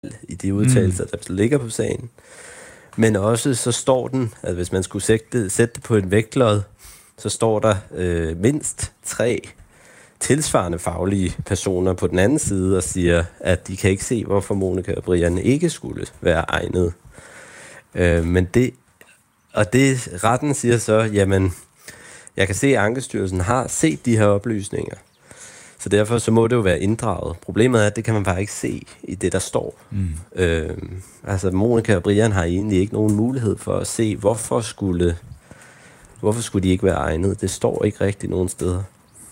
i de udtalelser, der ligger på sagen. Men også så står den, at hvis man skulle sætte det på en vægtlod, så står der mindst 3 tilsvarende faglige personer på den anden side og siger, at de kan ikke se, hvorfor Monica og Brian ikke skulle være egnet. Men det retten siger så, jamen, jeg kan se, at Ankestyrelsen har set de her oplysninger. Så derfor så må det jo være inddraget. Problemet er, at det kan man bare ikke se i det, der står. Altså, Monica og Brian har egentlig ikke nogen mulighed for at se, hvorfor skulle de ikke være egnet. Det står ikke rigtigt nogen steder.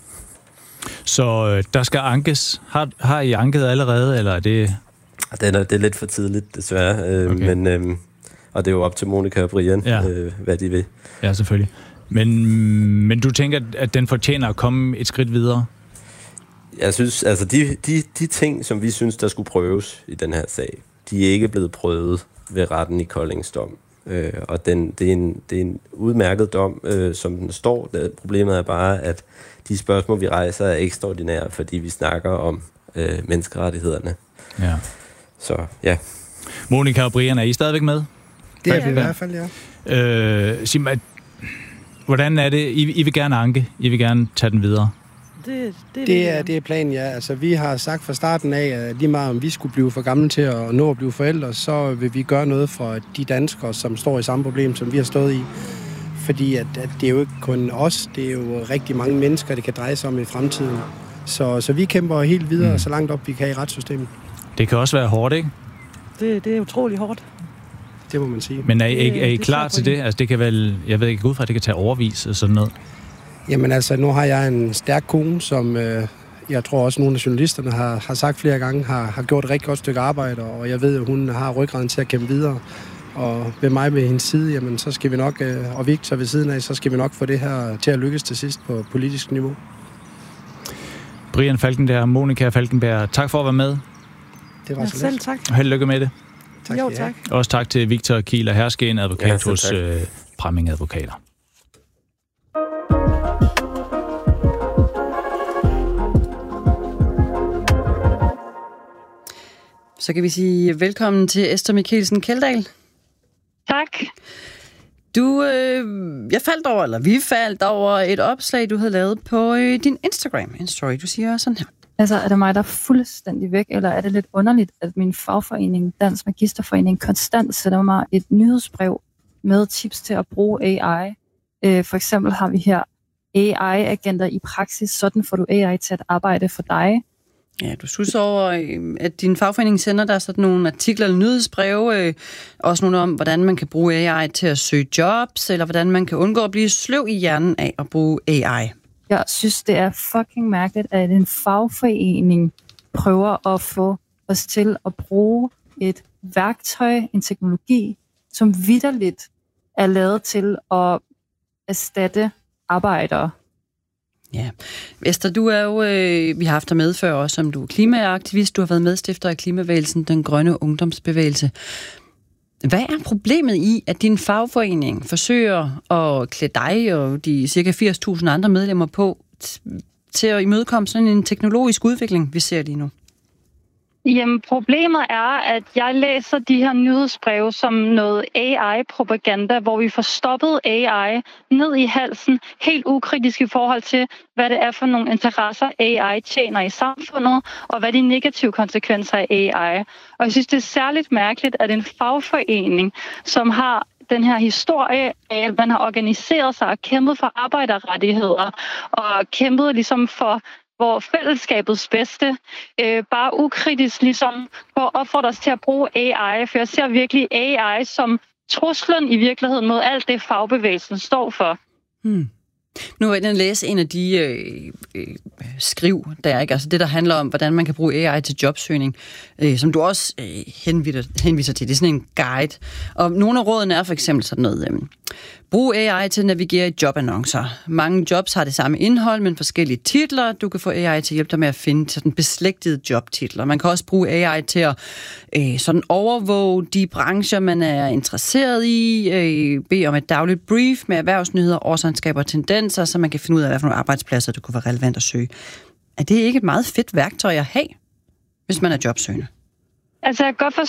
Så der skal ankes. Har I anket allerede, eller er det... Det er lidt for tidligt, desværre. Okay. Men, og det er jo op til Monica og Brian, hvad de vil. Ja, selvfølgelig. Men du tænker, at den fortjener at komme et skridt videre? Jeg synes, altså de ting, som vi synes, der skulle prøves i den her sag, de er ikke blevet prøvet ved retten i Koldings dom. Og det er en udmærket dom, som den står. Problemet er bare, at de spørgsmål, vi rejser, er ekstraordinære, fordi vi snakker om menneskerettighederne. Ja. Så, ja. Monica og Brian, er I stadigvæk med? Det er vi i hvert fald, ja. Sig mig, hvordan er det? I vil gerne anke? I vil gerne tage den videre? Det er planen, ja. Altså, vi har sagt fra starten af, at lige meget om vi skulle blive for gamle til at nå at blive forældre, så vil vi gøre noget for de danskere, som står i samme problem, som vi har stået i. Fordi at det er jo ikke kun os, det er jo rigtig mange mennesker, det kan dreje sig om i fremtiden. Så vi kæmper helt videre, så langt op vi kan i retssystemet. Det kan også være hårdt, ikke? Det er utrolig hårdt. Det må man sige. Men er I klar til det? Altså, det kan vel, jeg ved ikke ud fra, at det kan tage overvis og sådan noget. Jamen altså, nu har jeg en stærk kone, som jeg tror også nogle af journalisterne har sagt flere gange, har gjort et rigtig godt stykke arbejde, og jeg ved, at hun har ryggraden til at kæmpe videre. Og ved mig ved hendes side, jamen så skal vi nok, og Victor ved siden af, så skal vi nok få det her til at lykkes til sidst på politisk niveau. Brian Falkenberg, Monica Falkenberg, tak for at være med. Det var så selv tak. Held lykke med det. Tak. Jo, tak. Også tak til Victor Kieler Herske, en advokat hos Pramming Advokater. Så kan vi sige velkommen til Esther Mikkelsen Kjeldahl. Tak. Vi faldt over et opslag, du havde lavet på din Instagram. En story, du siger sådan her. Altså, er det mig, der er fuldstændig væk, eller er det lidt underligt, at min fagforening, Dansk Magisterforening, konstant sender mig et nyhedsbrev med tips til at bruge AI? For eksempel har vi her AI-agenter i praksis, sådan får du AI til at arbejde for dig. Ja, du synes over, at din fagforening sender dig sådan nogle artikler eller nyhedsbreve, også nogle om, hvordan man kan bruge AI til at søge jobs, eller hvordan man kan undgå at blive sløv i hjernen af at bruge AI. Jeg synes, det er fucking mærkeligt, at en fagforening prøver at få os til at bruge et værktøj, en teknologi, som vitterligt er lavet til at erstatte arbejdere. Ja. Esther, du er jo, vi har haft dig med før også, som du er klimaaktivist. Du har været medstifter af klimabevægelsen, den grønne ungdomsbevægelse. Hvad er problemet i, at din fagforening forsøger at klæde dig og de ca. 80.000 andre medlemmer på til at imødekomme sådan en teknologisk udvikling, vi ser lige nu? Jamen, problemet er, at jeg læser de her nyhedsbreve som noget AI-propaganda, hvor vi får stoppet AI ned i halsen, helt ukritisk i forhold til, hvad det er for nogle interesser, AI tjener i samfundet, og hvad de negative konsekvenser af AI. Og jeg synes, det er særligt mærkeligt, at en fagforening, som har den her historie af, at man har organiseret sig og kæmpet for arbejderrettigheder, og kæmpet ligesom for hvor fællesskabets bedste bare ukritisk ligesom på at opfordre os til at bruge AI, for jeg ser virkelig AI som truslen i virkeligheden mod alt det, fagbevægelsen står for. Nu vil jeg læse en af de skriv, der er, ikke? Altså det, der handler om, hvordan man kan bruge AI til jobsøgning, som du også henviser til. Det er sådan en guide. Og nogle af rådene er for eksempel sådan noget, brug AI til at navigere i jobannoncer. Mange jobs har det samme indhold, men forskellige titler. Du kan få AI til at hjælpe dig med at finde sådan beslægtede jobtitler. Man kan også bruge AI til at sådan overvåge de brancher, man er interesseret i, bede om et dagligt brief med erhvervsnyheder, årsregnskaber og tendenser, så man kan finde ud af, hvad for nogle arbejdspladser, det kunne være relevant at søge. Er det ikke et meget fedt værktøj at have, hvis man er jobsøgende? Altså, jeg kan godt